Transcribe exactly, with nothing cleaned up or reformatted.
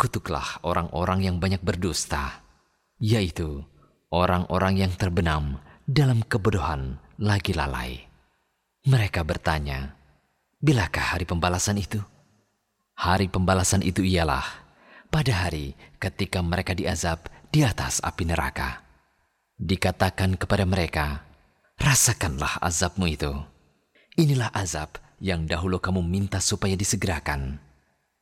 kutuklah orang-orang yang banyak berdusta, yaitu orang-orang yang terbenam dalam kebodohan lagi lalai. Mereka bertanya, bilakah hari pembalasan itu? Hari pembalasan itu ialah pada hari ketika mereka diazab di atas api neraka. Dikatakan kepada mereka, rasakanlah azabmu itu. Inilah azab yang dahulu kamu minta supaya disegerakan.